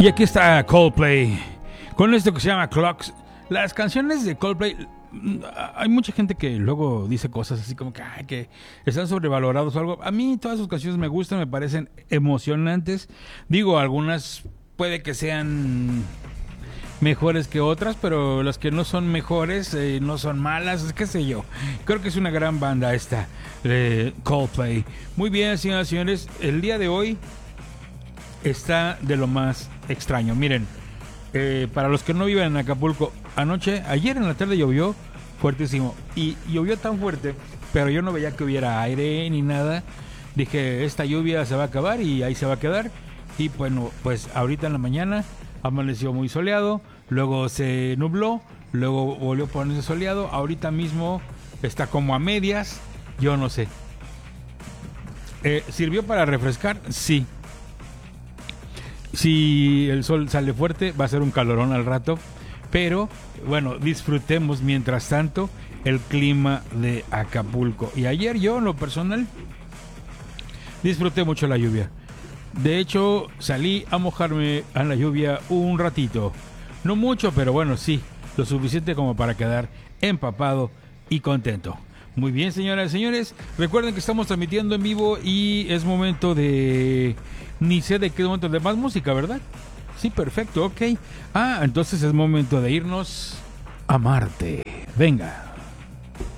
Y aquí está Coldplay con esto que se llama Clocks. Las canciones de Coldplay, hay mucha gente que luego dice cosas así como que están sobrevalorados o algo. A mí todas sus canciones me gustan, me parecen emocionantes. Digo, algunas puede que sean mejores que otras, pero las que no son mejores no son malas, qué sé yo. Creo que es una gran banda esta, Coldplay. Muy bien, señoras y señores, el día de hoy está de lo más extraño. Miren, para los que no viven en Acapulco, ayer en la tarde llovió fuertísimo. Y llovió tan fuerte, pero yo no veía que hubiera aire ni nada. Dije, esta lluvia se va a acabar y ahí se va a quedar. Y bueno, pues ahorita en la mañana amaneció muy soleado, luego se nubló, luego volvió a ponerse soleado. Ahorita mismo está como a medias, yo no sé. ¿Sirvió para refrescar? Sí. Si el sol sale fuerte, va a ser un calorón al rato. Pero, bueno, disfrutemos mientras tanto el clima de Acapulco. Y ayer yo, en lo personal, disfruté mucho la lluvia. De hecho, salí a mojarme en la lluvia un ratito. No mucho, pero bueno, sí, lo suficiente como para quedar empapado y contento. Muy bien, señoras y señores. Recuerden que estamos transmitiendo en vivo y es momento de... Ni sé de qué momento de más música, ¿verdad? Sí, perfecto, ok. Entonces es momento de irnos a Marte. Venga.